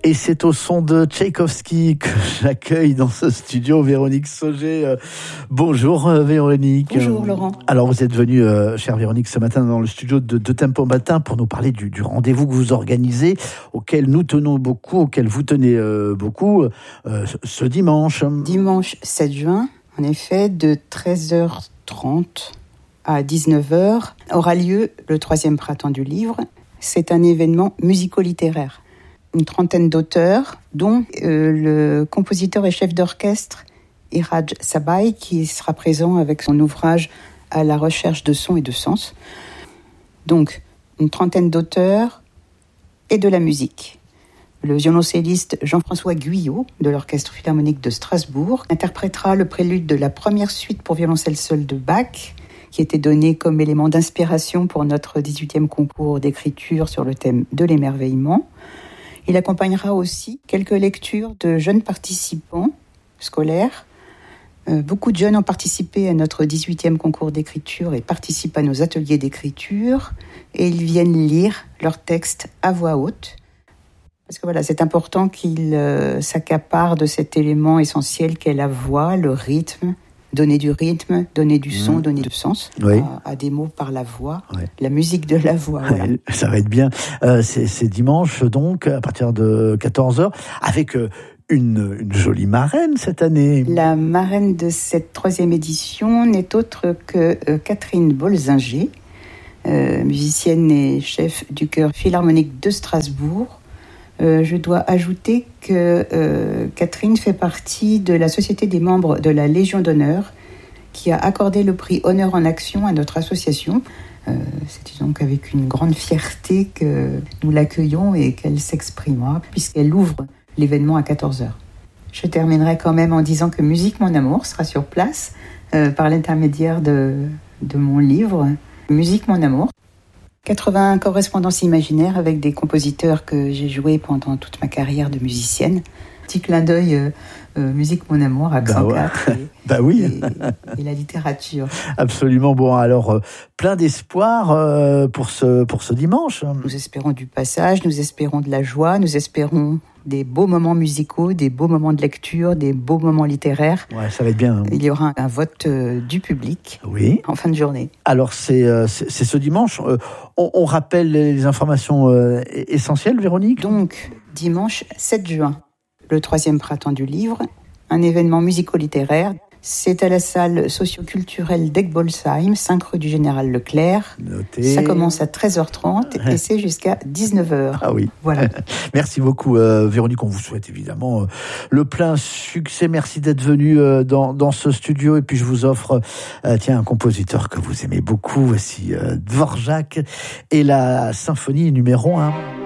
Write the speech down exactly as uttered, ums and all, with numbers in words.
Et c'est au son de Tchaïkovski que j'accueille dans ce studio Véronique Sauget. Euh, bonjour euh, Véronique. Bonjour Laurent. Alors vous êtes venue, euh, chère Véronique, ce matin dans le studio de, de Tempo Matin pour nous parler du, du rendez-vous que vous organisez, auquel nous tenons beaucoup, auquel vous tenez euh, beaucoup, euh, ce dimanche. Dimanche sept juin, en effet, de treize heures trente à dix-neuf heures, aura lieu le troisième printemps du livre. C'est un événement musico-littéraire. Une trentaine d'auteurs, dont euh, le compositeur et chef d'orchestre Iraj Sabai, qui sera présent avec son ouvrage « À la recherche de sons et de sens ». Donc, une trentaine d'auteurs et de la musique. Le violoncelliste Jean-François Guyot, de l'Orchestre Philharmonique de Strasbourg, interprétera le prélude de la première suite pour violoncelle seul de Bach, qui était donné comme élément d'inspiration pour notre dix-huitième concours d'écriture sur le thème de l'émerveillement. Il accompagnera aussi quelques lectures de jeunes participants scolaires. Euh, beaucoup de jeunes ont participé à notre dix-huitième concours d'écriture et participent à nos ateliers d'écriture. Et ils viennent lire leurs textes à voix haute. Parce que voilà, c'est important qu'ils euh, s'accaparent de cet élément essentiel qu'est la voix, le rythme. Donner du rythme, donner du son, mmh. donner du sens oui. à, à des mots par la voix, oui. la musique de la voix. Voilà. Ça va être bien. Euh, c'est, c'est dimanche, donc, à partir de quatorze heures, avec euh, une, une jolie marraine cette année. La marraine de cette troisième édition n'est autre que euh, Catherine Bolzinger, euh, musicienne et chef du chœur philharmonique de Strasbourg. Euh, je dois ajouter que euh, Catherine fait partie de la Société des membres de la Légion d'honneur qui a accordé le prix Honneur en Action à notre association. Euh, c'est donc avec une grande fierté que nous l'accueillons et qu'elle s'exprimera puisqu'elle ouvre l'événement à quatorze heures. Je terminerai quand même en disant que Musique Mon Amour sera sur place euh, par l'intermédiaire de, de mon livre Musique Mon Amour. quatre-vingts correspondances imaginaires avec des compositeurs que j'ai joués pendant toute ma carrière de musicienne. Petit clin d'œil, euh, euh, Musique Mon Amour, accent bah ouais. quatre et, bah oui. et, et la littérature. Absolument. Bon, alors, euh, plein d'espoir euh, pour, ce, pour ce dimanche. Nous espérons du passage, nous espérons de la joie, nous espérons des beaux moments musicaux, des beaux moments de lecture, des beaux moments littéraires. Ouais, ça va être bien. Hein. Il y aura un, un vote euh, du public oui. en fin de journée. Alors, c'est, euh, c'est, c'est ce dimanche. Euh, on, on rappelle les informations euh, essentielles, Véronique ? Donc, dimanche sept juin, le troisième printemps du livre, un événement musico-littéraire. C'est à la salle socio-culturelle d'Egbolsheim, cinq rue du Général Leclerc. Noté. Ça commence à treize heures trente et c'est jusqu'à dix-neuf heures. Ah oui. Voilà. Merci beaucoup, euh, Véronique. On vous souhaite évidemment euh, le plein succès. Merci d'être venu euh, dans, dans ce studio. Et puis, je vous offre, euh, tiens, un compositeur que vous aimez beaucoup. Voici euh, Dvorak et la symphonie numéro un.